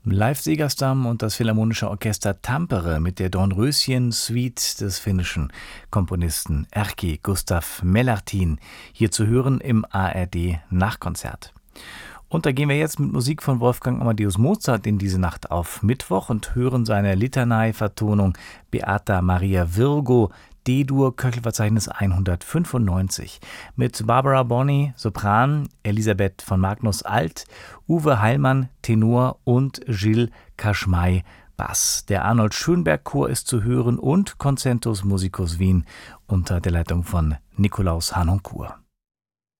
Live-Segerstam und das Philharmonische Orchester Tampere mit der Dornröschen-Suite des finnischen Komponisten Erkki Gustav Melartin, hier zu hören im ARD-Nachkonzert. Und da gehen wir jetzt mit Musik von Wolfgang Amadeus Mozart in diese Nacht auf Mittwoch und hören seine Litanei-Vertonung Beata Maria Virgo, D-Dur, Köchelverzeichnis 195. Mit Barbara Bonney, Sopran, Elisabeth von Magnus Alt, Uwe Heilmann, Tenor und Gilles Kaschmai, Bass. Der Arnold Schönberg Chor ist zu hören und Concentus Musicus Wien unter der Leitung von Nikolaus Harnoncourt.